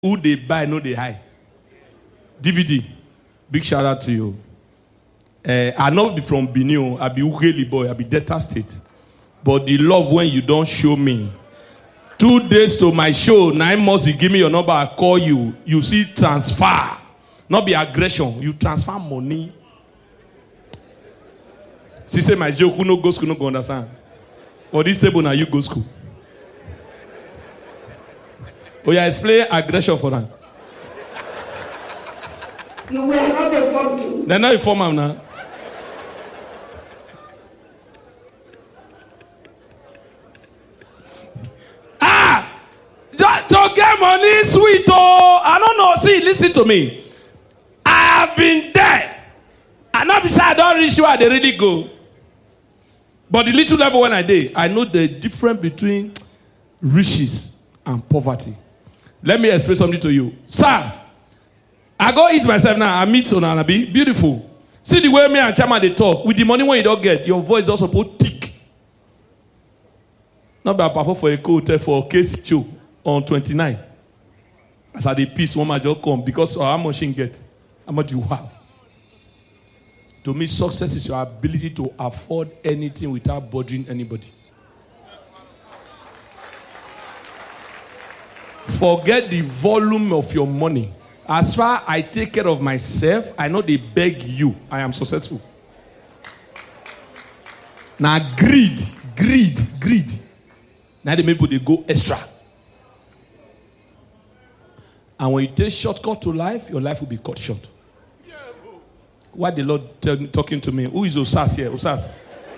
Who they buy, no they hide. DVD, big shout out to you. I not be from Benin, I be Ugeli boy, I be Delta State. But the love when you don't show me. 2 days to my show, 9 months you give me your number, I call you. You see transfer. Not be aggression. You transfer money. She say my joke, who no go school, no go understand. Or this table now you go school. Oh yeah, explain aggression for them. You were not informed. They're not informed now. Just to get money, sweet. Oh, I don't know. See, listen to me. I have been there. And not beside I don't reach where they really go. But the little level when I did, I know the difference between riches and poverty. Let me explain something to you. Sir, I go eat myself now. I meet Sonanabi. Beautiful. See the way me and Chama they talk. With the money when you don't get, your voice also put thick. Not be a perform for a hotel for a case show on 29. As I the peace, one man just come because how much you get, how much you have. To me, success is your ability to afford anything without bothering anybody. Forget the volume of your money. As far as I take care of myself, I know they beg you. I am successful. Now greed. Now the people they go extra. And when you take shortcut to life, your life will be cut short. Why the Lord talking to me? Who is Osas here? Osas.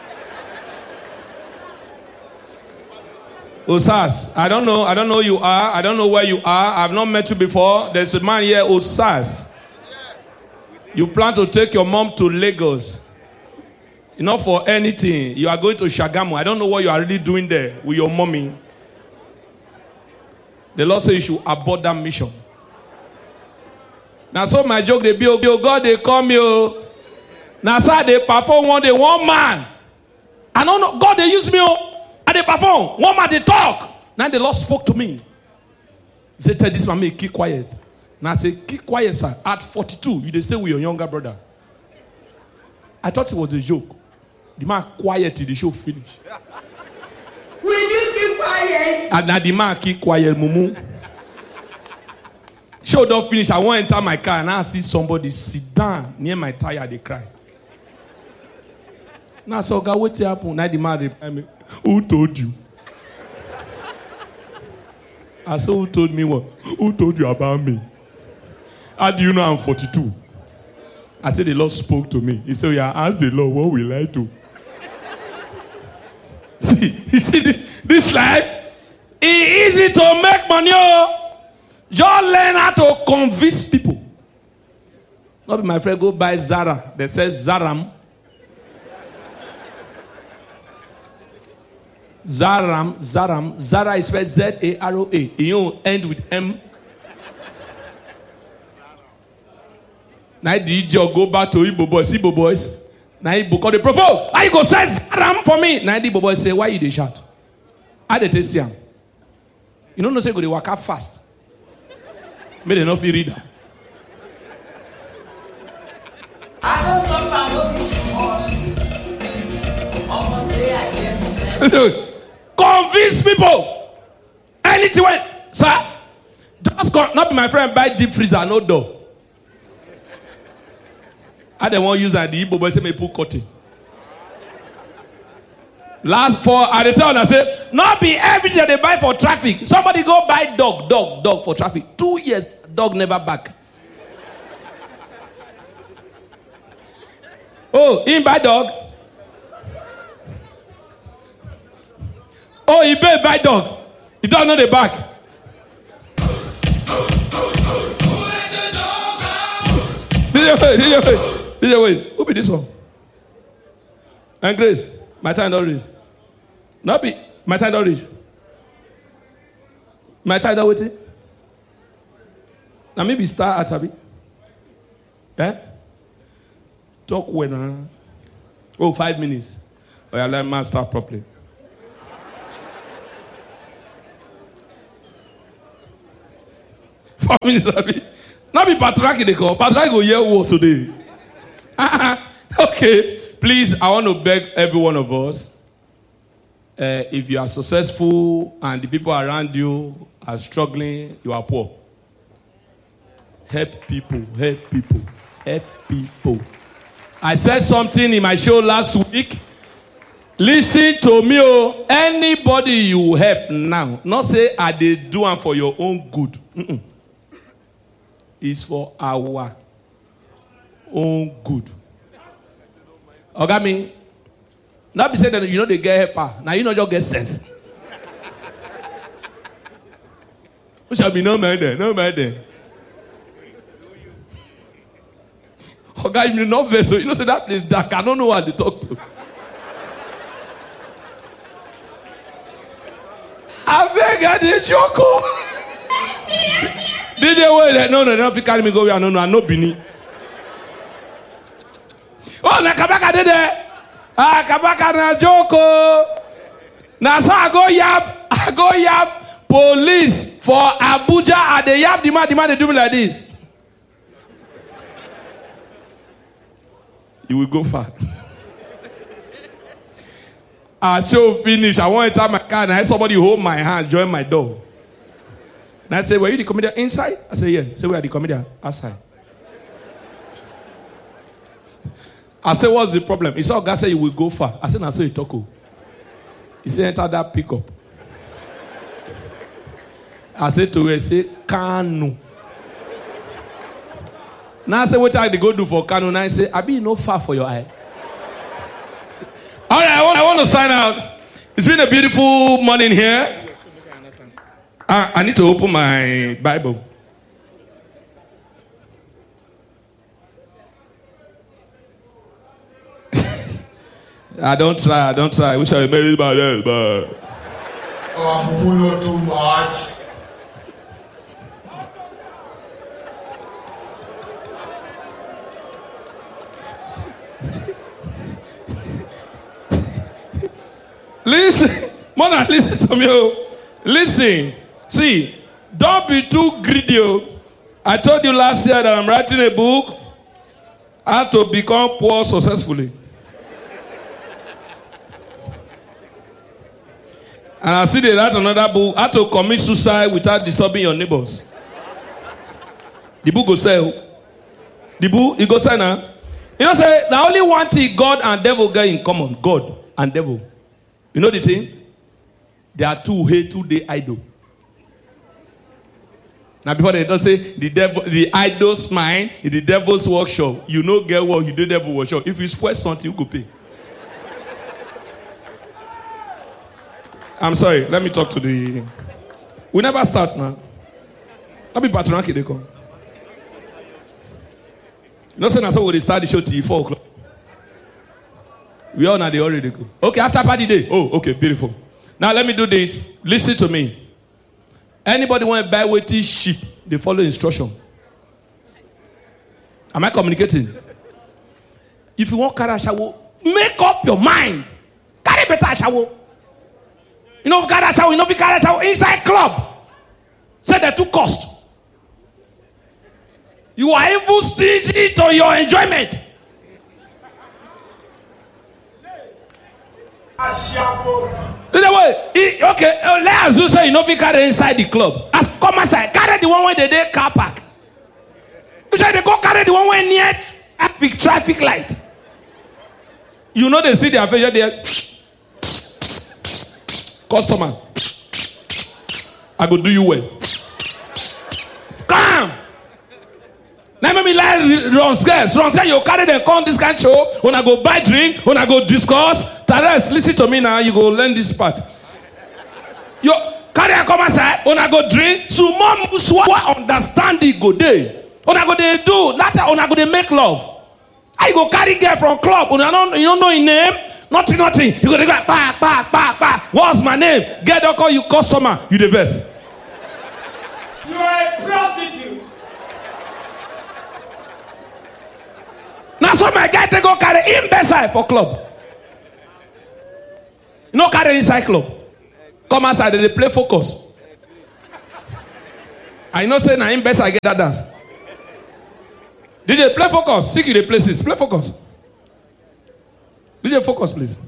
Osas. I don't know who you are. I don't know where you are. I've not met you before. There's a man here, Osas. You plan to take your mom to Lagos. Not for anything. You are going to Shagamu. I don't know what you are really doing there with your mommy. The Lord says you should abort that mission. Now, so my joke, they be, oh God, they call me. Oh. Now, sir, they perform one day, one man. I don't know, God, they use me. Oh, and they perform. One man, they talk. Now, the Lord spoke to me. He said, tell this man, keep quiet. Now, I said, keep quiet, sir. At 42, you they stay with your younger brother. I thought it was a joke. The man quiet till the show finish. Will you keep quiet? And now the man keep quiet, mumu. Show don't finish. I want to enter my car and I see somebody sit down near my tire. They cry. Now, so God, what happened? Now the man reply me, who told you? I said, who told me what? Who told you about me? How do you know I'm 42? I said, the Lord spoke to me. He said, yeah, ask the Lord, what will I do? See, you see this life? It's easy to make money. Just learn how to convince people. Not be my friend go buy Zara. They say Zaram. Zaram. Zara is spelled Z-A-R-O-A. You end with M. Now the job go back to Igbo boys. Igbo boys. Now Igbo call the prophet. Why you go say Zaram for me? Now the Igbo boys say, why you dey shout? How they taste him? You don't know say go dey waka fast. May they not feel reader. I know some people almost say I can't. Convince people. Anything when, sir. Just not be my friend buy deep freezer, no door. I don't want to use that the Igbo boy say me put cutting. Last for at the time I say, not be everything they buy for traffic. Somebody go buy dog for traffic. 2 years, dog never back. Oh, he buy dog. Oh, he buy dog. He don't know the back. Wait. Who be this one? And Grace, my time don't reach. Not be my time don't reach. My time don't wait. Now maybe start at Abby. Eh? Talk when. 5 minutes. Oh, yeah, let me start properly. 4 minutes, abi. Not be patriarchy they call. Patriarchy go hear what today. Okay, please, I want to beg every one of us. If you are successful and the people around you are struggling, you are poor. Help people, help people, help people. I said something in my show last week. Listen to me, oh. Anybody you help now, not say I dey do am for your own good. It's for our own good. Oga me, not be saying that you know they get helper. Now you know just get sense. We shall be no man there, no man there. Oga, you know vessel. You know say that place dark. I don't know what they talk to. I beg I dey joke. Did they wait that? No, they don't carry me go where I know Bini. Oh, na Kabaka did it. Kabaka na joko. Now so I go yap police for Abuja and they yap the man they do me like this. You will go far. I show finish. I want to enter my car and I had somebody hold my hand, join my door. And I say, were you the comedian inside? I say, yeah. Say, we are the comedian outside. I say, what's the problem? He saw a guy say, you will go far. I said, I saw you talk. He said, enter that pickup. I said to her, I say, Kanu. Now I say, what I go do for Kanu? Now I say, I be no far for your eye. All right, I want to sign out. It's been a beautiful morning here. I need to open my Bible. I don't try. I wish I made it by this, but... not too much. Listen, Mona, listen to me. Listen, see, don't be too greedy. I told you last year that I'm writing a book, How to Become Poor Successfully. And I see they write another book, How to Commit Suicide Without Disturbing Your Neighbors. The book go sell. The book, it go sell now. You know, say, the only one thing God and devil get in common, God and devil. You know the thing? They are two day idol. Now before they don't say the idol's mind is the devil's workshop. You know get what you do devil workshop. If you spoil something, you go pay. I'm sorry, let me talk to the... We never start now. I'll be patriarchy they come. You know say na so we start the show till 4 o'clock. We all know they already go. Okay, after party day. Oh, okay, beautiful. Now let me do this. Listen to me. Anybody want to buy weighty sheep? They follow instruction. Am I communicating? If you want carry a shower, make up your mind. Carry better shower. You know carry a shower. You know if you carry a shower inside club. Say they too cost. You are even stingy to your enjoyment. Okay, let's do say you know if you carry inside the club. As come outside, carry the one where they car park. You say they go carry the one where near traffic light. You know they see their face there. Customer, I go do you well. Come. Now maybe like Ronska, you carry them come this kind of show. When I go buy drink, when I go discuss. Tares, listen to me now. You go learn this part. You carry a come outside. When I go drink, so mom understand the go day. When I go they do, not when I go they make love. I go carry girl from club. When you don't know his name, nothing. You go they go back. What's my name? Get don't call you customer. You the best. You are a prostitute. Now so my guy they go carry him beside for club. You know carry inside club. Come outside they play focus. I know say na him best I get that dance. DJ, play focus. Seek you the places. Play focus. DJ, focus, please.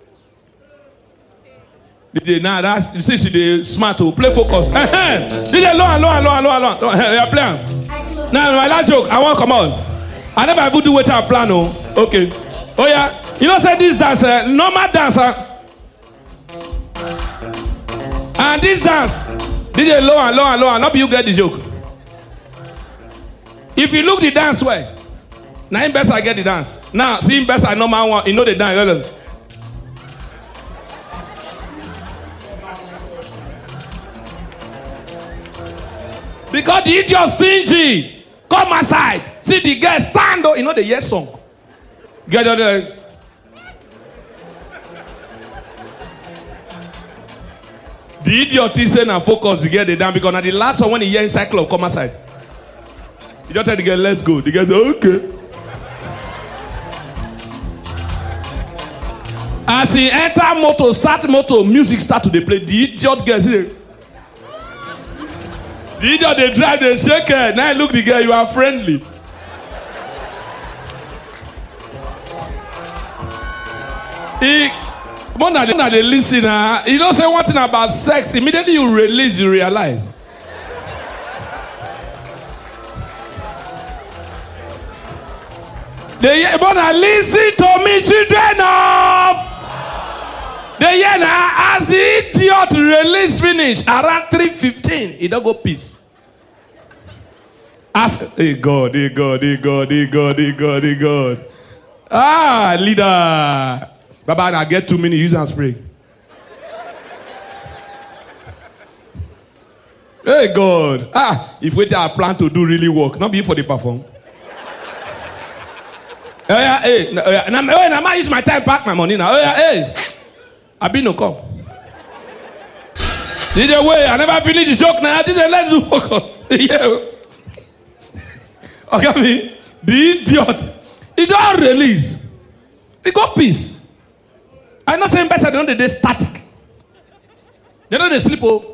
DJ, now that you see the smart to play focus. DJ, low. Yeah, play. Now my last joke. I want come on. I never even do what I plan. Oh, okay. Oh yeah. You know, say this dance, normal dancer, and this dance. DJ, low. Not be you get the joke. If you look the dance way, now him best I get the dance. Now see him best I know my one. You know the dance. Because the idiot stingy. Come aside. See the girl stand up. You know the yes song. Get out there. The idiot is saying and focus to get it down because now the last one when he hear inside club come aside. You just tell the girl, let's go. The girl say, okay. As he enter motor, start motor, music start to dey play. The idiot girl say, the idiot they drive, they shake her. Now look the girl, you are friendly. More than they listen, you don't say one thing about sex. Immediately you release, you realize. They wanna listen to me, children of. They hear now as the idiot release finish around 3:15, he don't go peace. Ask, hey God. Ah, leader. Baba, I get 2 minutes, use and spray. Hey God. If we tell our plan to do really work, not be for the perform. Now I use my time back my money now. I be no come. DJ way, I never finish the joke now. DJ, let's do focus. Yeah. Okay, me, the idiot. He don't release. He got peace. I'm not saying better than they static. They know they sleep. Oh.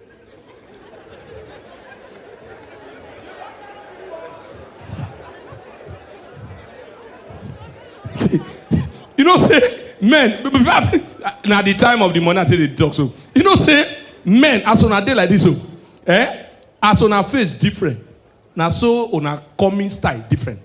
See, you know, say men. Now the time of the money, I tell they talk so. You know, say men as on a day like this, so as on a face different. Now so on a coming style different.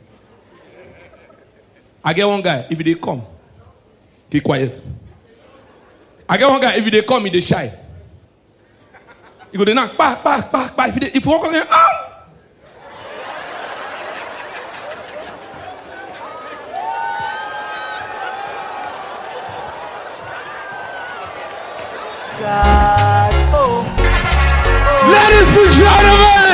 I get one guy, if they come, keep quiet. I get one guy, if they come, he shy. You go, they knock, back. If you walk on there, God, Ladies and gentlemen.